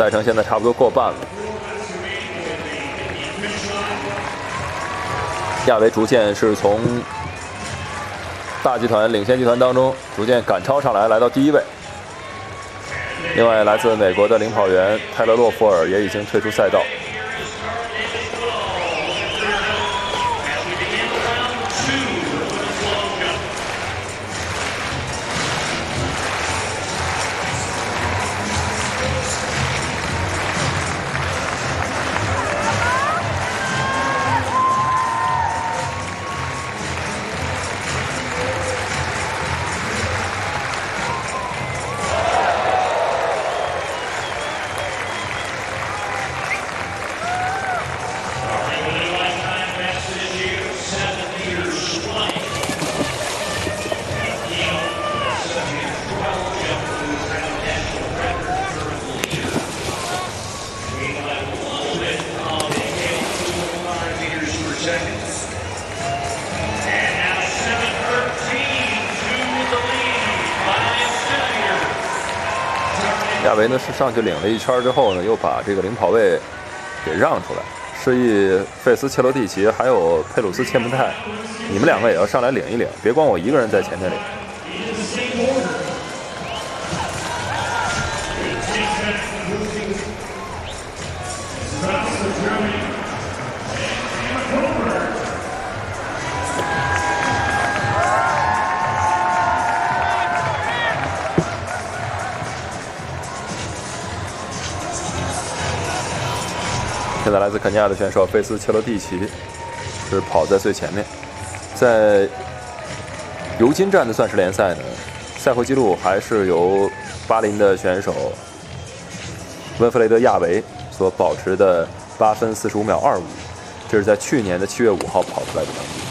赛程现在差不多过半了，亚维逐渐是从大集团领先集团当中逐渐赶超上来，来到第1位。另外，来自美国的领跑员泰勒·洛夫尔也已经退出赛道。亚维呢是上去领了一圈之后呢，又把这个领跑位给让出来，示意费斯切罗蒂奇还有佩鲁斯切姆泰，你们2个也要上来领一领，别光我一个人在前面领。现在来自肯尼亚的选手费斯切罗蒂奇是跑在最前面。在尤金站的钻石联赛呢，赛后纪录还是由巴林的选手温弗雷德·亚维所保持的8分45秒25，这是在去年的7月5号跑出来的成绩。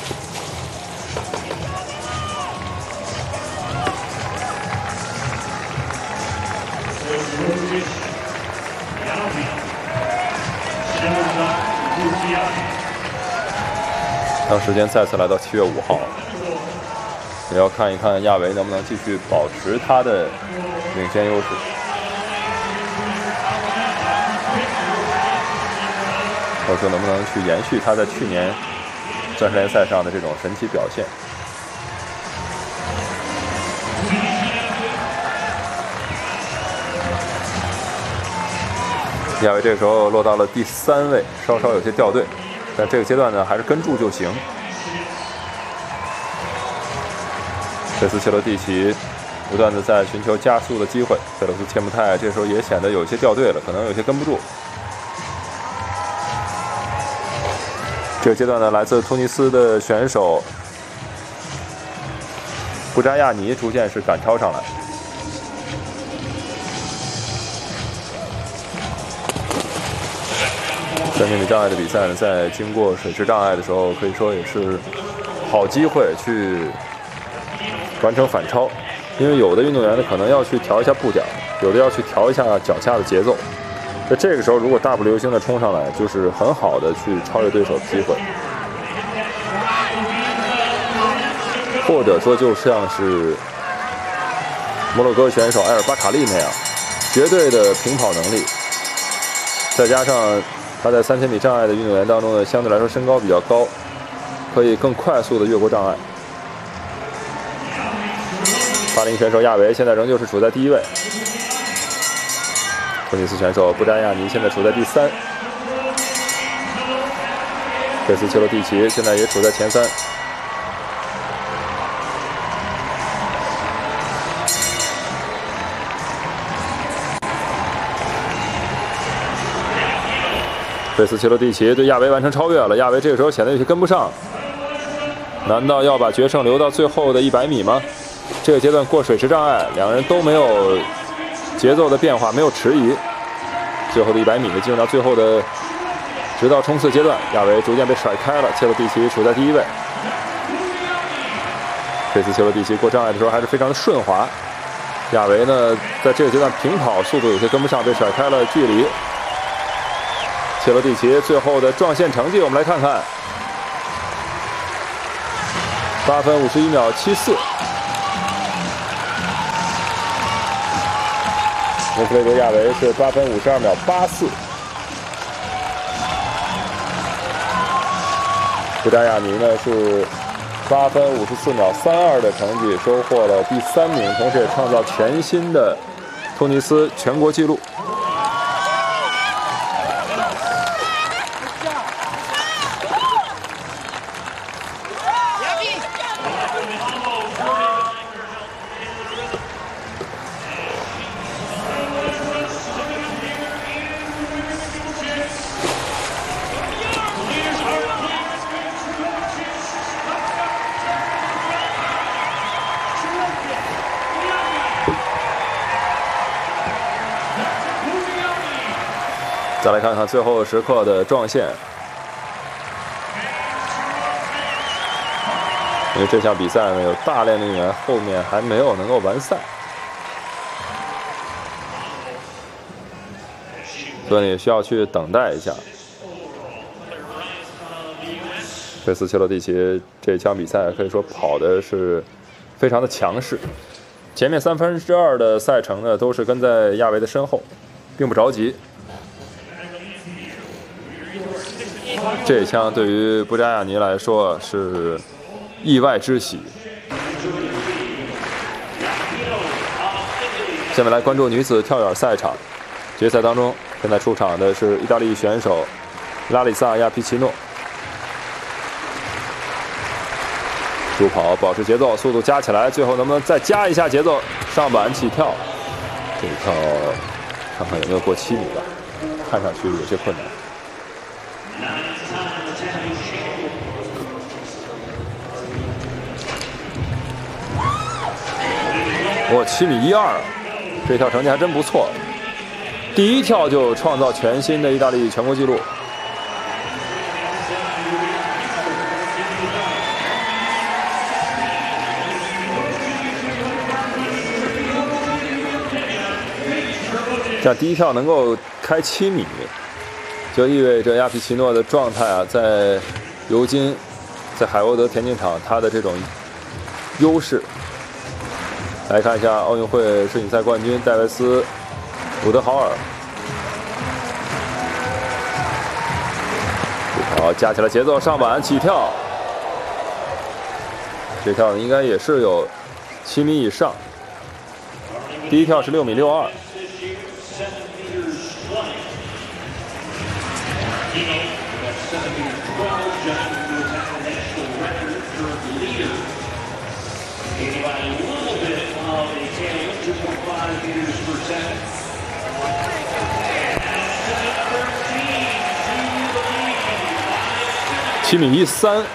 当时间再次来到7月5号，也要看一看亚维能不能继续保持他的领先优势。或者说能不能去延续他在去年钻石联赛上的这种神奇表现。亚维这个时候落到了第3位，稍稍有些掉队，但这个阶段呢还是跟住就行。费斯切罗蒂奇不断的在寻求加速的机会，佩鲁斯切姆泰这时候也显得有些掉队了，可能有些跟不住。这个阶段呢，来自突尼斯的选手布扎亚尼逐渐是赶超上来。3000米障碍的比赛呢，在经过水池障碍的时候，可以说也是好机会去完成反超，因为有的运动员呢可能要去调一下步调，有的要去调一下脚下的节奏。在这个时候，如果大步流星的冲上来，就是很好的去超越对手的机会，或者说就像是摩洛哥选手埃尔巴卡利那样，绝对的平跑能力，再加上他在3000米障碍的运动员当中呢，相对来说身高比较高，可以更快速的越过障碍。巴林选手亚维现在仍旧是处在第1位，突尼斯选手布扎亚尼现在处在第3，费斯切罗蒂奇现在也处在前3。费斯切罗蒂奇对亚维完成超越了，亚维这个时候显得有些跟不上，难道要把决胜留到最后的100米吗？这个阶段过水池障碍，两人都没有节奏的变化，没有迟疑。最后的100米呢，进入到最后的直到冲刺阶段，亚维逐渐被甩开了，切罗蒂奇处在第1位。费斯切罗蒂奇过障碍的时候还是非常的顺滑，亚维呢在这个阶段平跑速度有些跟不上，被甩开了距离。切罗蒂奇最后的撞线成绩，我们来看看，8分51秒74。 内弗雷德亚维是8分52秒84。布扎亚尼呢是8分54秒32的成绩，收获了第3名，同时也创造全新的突尼斯全国纪录。再来看看最后时刻的撞线，因为这项比赛呢有大量的运员后面还没有能够完赛，所以也需要去等待一下。菲斯切洛蒂奇这场比赛可以说跑的是非常的强势，前面2/3的赛程呢都是跟在亚维的身后，并不着急。这一枪对于布扎亚尼来说是意外之喜。下面来关注女子跳远赛场，决赛当中现在出场的是意大利选手拉里萨亚皮奇诺，助跑保持节奏，速度加起来，最后能不能再加一下节奏？上板起跳，这一跳看看有没有过7米吧，看上去有些困难。7米12，这跳成绩还真不错。第一跳就创造全新的意大利全国纪录。这样第一跳能够开7米，就意味着亚皮奇诺的状态啊，在尤金，在海沃德田径场他的这种优势。来看一下奥运会世锦赛冠军戴维斯·伍德豪尔，好，加起来节奏，上板起跳，这跳应该也是有7米以上。第一跳是6米62。7米13，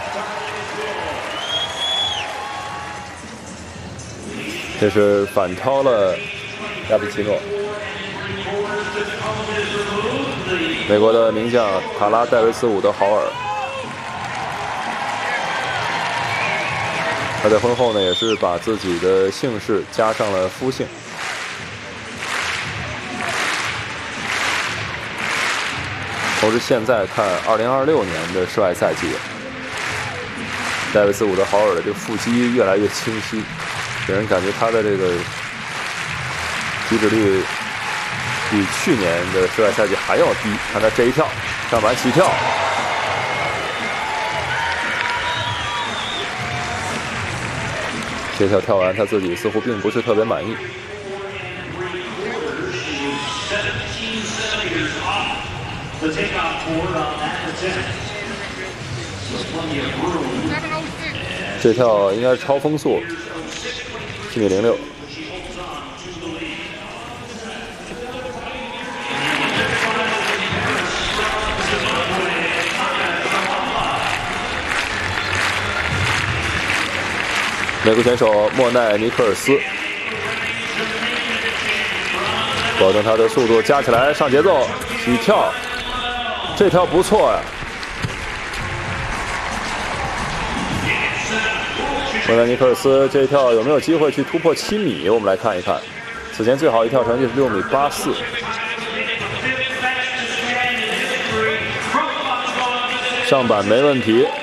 这是反超了亚皮奇诺。美国的名将卡拉戴维斯·伍德豪尔，他在婚后呢也是把自己的姓氏加上了夫姓。同时，现在看2026年的室外赛季，戴维斯·伍德豪尔的这个腹肌越来越清晰，给人感觉他的这个体脂率比去年的室外赛季还要低。看他这一跳，上板起跳，这跳跳完他自己似乎并不是特别满意。这跳应该是超风速，7米06。美国选手莫奈尼克尔斯，保证他的速度加起来，上节奏，起跳。这跳不错呀，莫奈尼克尔斯这一跳有没有机会去突破7米？我们来看一看，此前最好一跳成绩是6米84，上板没问题。